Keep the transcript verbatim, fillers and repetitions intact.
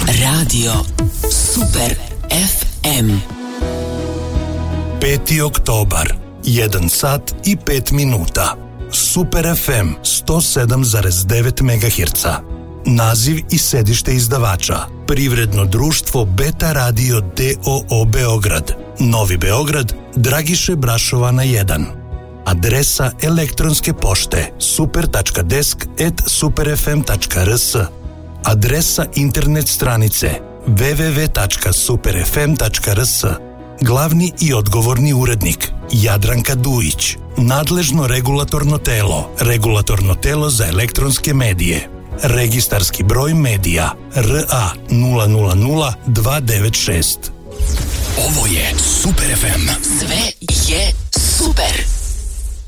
Radio Super ef em. peti oktobar, jedan sat i pet minuta. Super ef em sto sedam zarez devet megaherca. Naziv i sedište izdavača: Privredno društvo Beta Radio d o o Beograd, Novi Beograd, Dragiše Brašovana jedan. Adresa elektronske pošte super tačka desk at superfm tačka r s. Adresa internet stranice w w w tačka superfm tačka r s. Glavni i odgovorni urednik Jadranka Dujić. Nadležno regulatorno telo Regulatorno telo za elektronske medije. Registarski broj medija R A nula nula nula dva devet šest. Ovo je Super ef em. Sve je super.